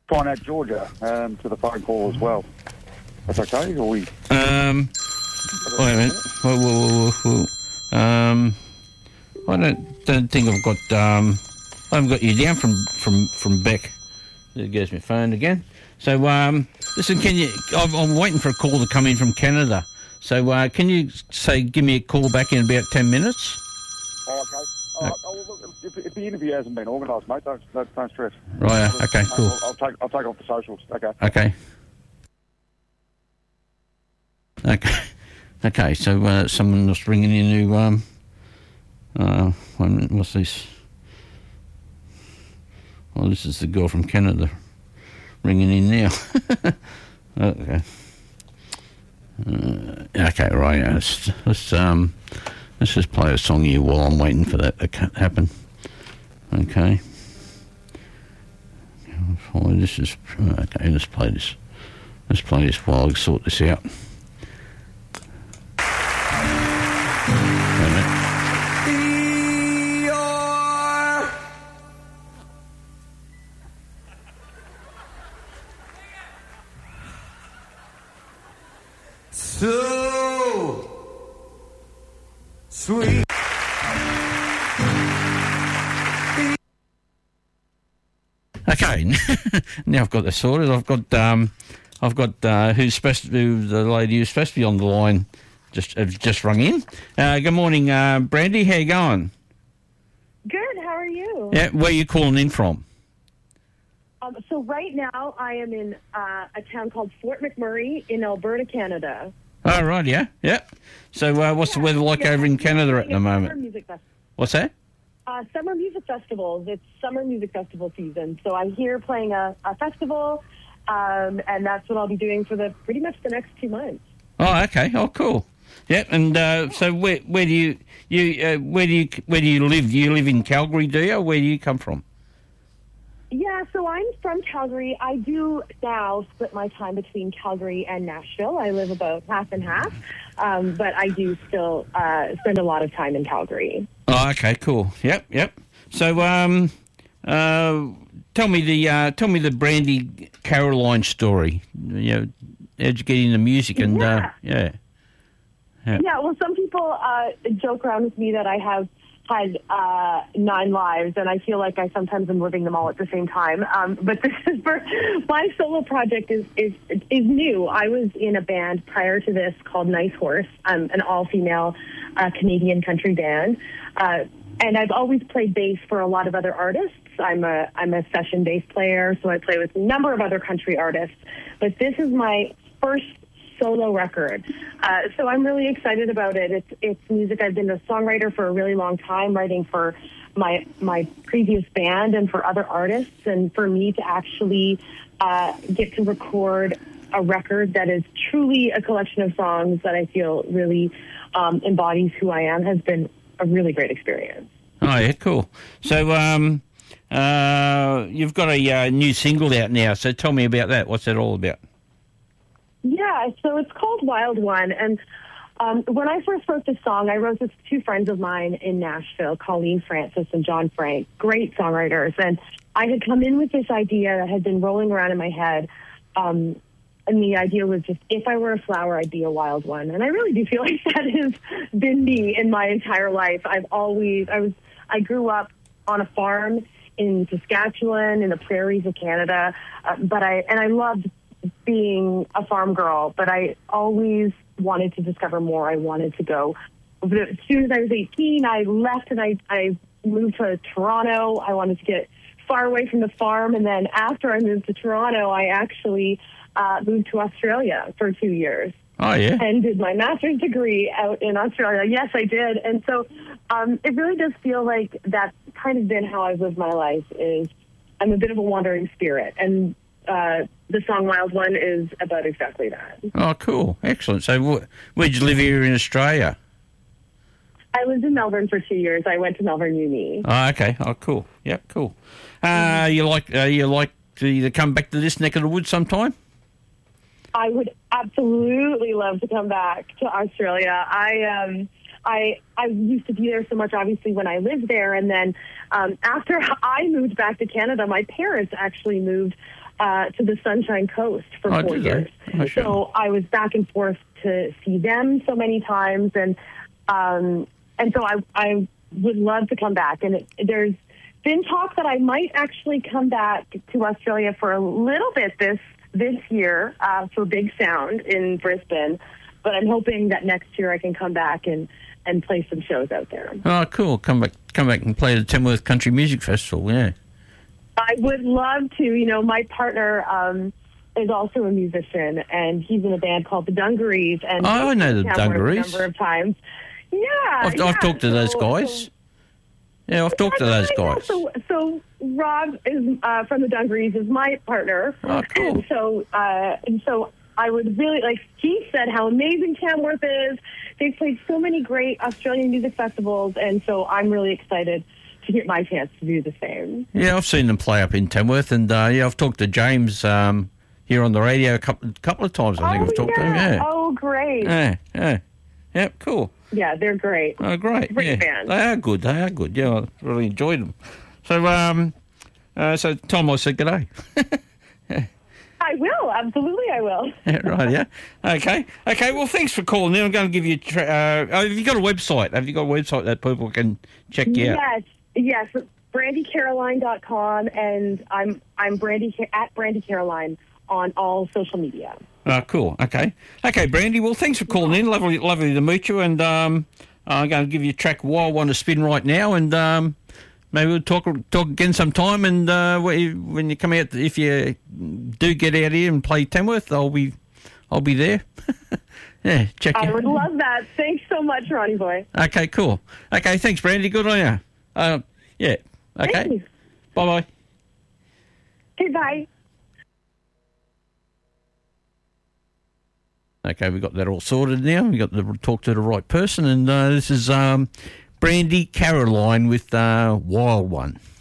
try and add Georgia to the phone call as well. That's okay, or we... Wait a minute. Whoa. I don't think I've got... I haven't got you down from Beck. There goes my phone again. So, listen, can you... I'm waiting for a call to come in from Canada. So, can you give me a call back in about 10 minutes? Oh, okay. If the interview hasn't been organised, mate, don't stress. Right. Okay. Cool. I'll take off the socials. Okay. Okay. So someone was ringing in who. Wait a minute, what's this? Well, this is the girl from Canada ringing in now. Okay. Okay. Right. Yeah, let's just play a song here while I'm waiting for that to happen. Okay. This is okay. Let's play this. Let's play this while I sort this out. Wait a minute. So sweet. Okay, now I've got this sorted. I've got the lady who's supposed to be on the line just rung in. Good morning, Brandy. How you going? Good. How are you? Yeah, where are you calling in from? So right now I am in a town called Fort McMurray in Alberta, Canada. Oh, right, yeah. So what's the weather like over in Canada at the moment? What's that? Summer music festivals. It's summer music festival season. So I'm here playing a festival, and that's what I'll be doing for pretty much the next 2 months. Oh, okay. Oh, cool. Yep. And so where do you live? Do you live in Calgary, do you? Or where do you come from? Yeah, so I'm from Calgary. I do now split my time between Calgary and Nashville. I live about half and half, but I do still spend a lot of time in Calgary. Oh, okay, cool. Yep. So, tell me the Brandy Caroline story. You know, how'd you get into music? And yeah. Well, some people joke around with me that I have had 9 lives, and I feel like I sometimes am living them all at the same time. But this is my solo project is new. I was in a band prior to this called Nice Horse, an all-female Canadian country band, and I've always played bass for a lot of other artists. I'm a session bass player, so I play with a number of other country artists. But this is my first solo record. So I'm really excited about it. It's music. I've been a songwriter for a really long time, writing for my previous band and for other artists. And for me to actually get to record a record that is truly a collection of songs that I feel really embodies who I am has been a really great experience. Oh, yeah, cool. So you've got a new single out now. So tell me about that. What's that all about? Yeah, so it's called Wild One, and when I first wrote this song, I wrote this to 2 friends of mine in Nashville, Colleen Francis and John Frank, great songwriters, and I had come in with this idea that had been rolling around in my head, and the idea was just, if I were a flower, I'd be a wild one, and I really do feel like that has been me in my entire life. I grew up on a farm in Saskatchewan, in the prairies of Canada, but I loved being a farm girl, but I always wanted to discover more. I wanted to go. But as soon as I was 18, I left and I moved to Toronto. I wanted to get far away from the farm. And then after I moved to Toronto, I actually moved to Australia for 2 years. Oh, yeah. And did my master's degree out in Australia. Yes, I did. And so it really does feel like that's kind of been how I've lived my life. Is I'm a bit of a wandering spirit. And the song Wild One is about exactly that. Oh, cool. Excellent. So where'd you live here in Australia? I lived in Melbourne for 2 years. I went to Melbourne Uni. Oh, okay. Oh, cool. Yep, cool. You like to come back to this neck of the woods sometime? I would absolutely love to come back to Australia. I used to be there so much, obviously, when I lived there. And then after I moved back to Canada, my parents actually moved to the Sunshine Coast for 4 did they? years. Oh, sure. So I was back and forth to see them so many times, and so I would love to come back. And there's been talk that I might actually come back to Australia for a little bit this year for Big Sound in Brisbane, but I'm hoping that next year I can come back and play some shows out there. Oh, cool. Come back and play the Tamworth Country Music Festival, yeah. I would love to. You know, my partner is also a musician, and he's in a band called the Dungarees. And I know the Dungarees. A number of times. Yeah. I've talked to those guys. Yeah, I've talked to those guys. So Rob is from the Dungarees is my partner. Oh, cool. And so I would really, like, he said how amazing Tamworth is. They've played so many great Australian music festivals, and so I'm really excited to get my chance to do the same. Yeah, I've seen them play up in Tamworth, and I've talked to James here on the radio a couple of times. I think I've talked to him. Yeah. Oh, great. Yeah, cool. Yeah, they're great. Oh, great. Great yeah. band. They are good. Yeah, I really enjoyed them. So, so Tom, I said good day. I will. Absolutely, I will. Right, yeah. Okay. Well, thanks for calling in. I'm going to give you have you got a website? Have you got a website that people can check you out? Yes. BrandyCaroline.com, and I'm Brandy at Brandy Caroline on all social media. Cool. Okay, Brandy. Well, thanks for calling in. Lovely to meet you. And I'm going to give you a track Wild One to spin right now, and maybe we'll talk again sometime. And when you come out, if you do get out here and play Tamworth, I'll be there. Yeah, check. I would love that. Thanks so much, Ronnie boy. Okay, cool. Okay, thanks, Brandy. Good on you. Yeah. Okay. Thank you. Bye. Okay, bye. Okay, we got that all sorted now. We got to talk to the right person, and this is Brandy Caroline with Wild One.